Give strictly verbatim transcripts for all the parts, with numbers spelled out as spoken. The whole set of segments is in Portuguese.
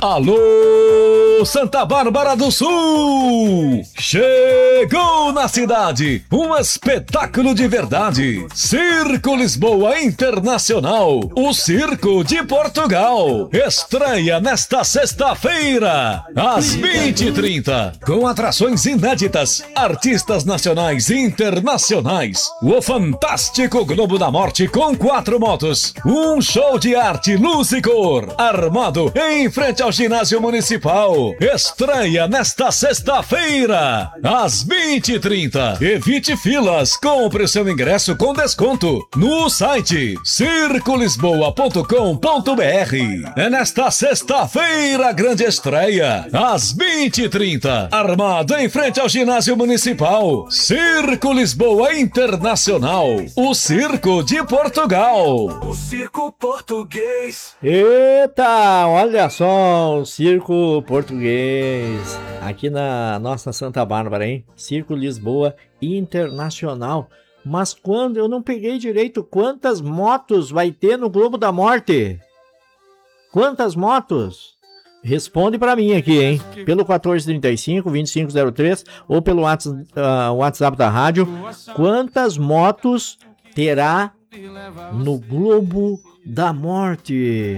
Alô, Santa Bárbara do Sul! Chegou na cidade um espetáculo de verdade. Circo Lisboa Internacional, o Circo de Portugal. Estreia nesta sexta-feira, às vinte e trinta, com atrações inéditas, artistas nacionais e internacionais. O fantástico Globo da Morte com quatro motos, um show de arte, luz e cor, armado em frente ao ginásio municipal. Estreia nesta sexta-feira, às vinte e trinta. Evite filas, compre seu ingresso com desconto no site circo lisboa ponto com ponto br. É nesta sexta-feira, grande estreia, às vinte e trinta, armado em frente ao ginásio municipal. Circo Lisboa Internacional, o Circo de Portugal. O Circo Português. Eita, olha só, o Circo Português, aqui na nossa Santa Bárbara, hein? Circo Lisboa Internacional. Mas quando eu não peguei direito, quantas motos vai ter no Globo da Morte? Quantas motos? Responde pra mim aqui, hein? Pelo quatorze trinta e cinco, vinte e cinco zero três ou pelo WhatsApp, uh, WhatsApp da rádio. Quantas motos terá no Globo da Morte?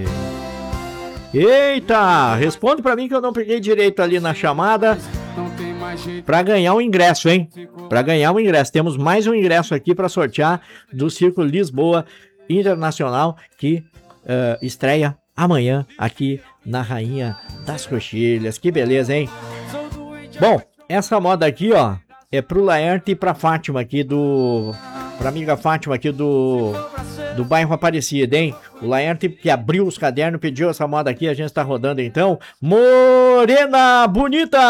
Eita! Responde pra mim que eu não peguei direito ali na chamada. Pra ganhar um ingresso, hein? Pra ganhar um ingresso. Temos mais um ingresso aqui pra sortear do Circo Lisboa Internacional, que uh, estreia amanhã aqui na Rainha das Coxilhas. Que beleza, hein? Bom, essa moda aqui, ó, é pro Laerte e pra Fátima aqui do... Pra amiga Fátima aqui do... do bairro Aparecida, hein? O Laerte que abriu os cadernos, pediu essa moda aqui, a gente tá rodando então. Morena Bonita!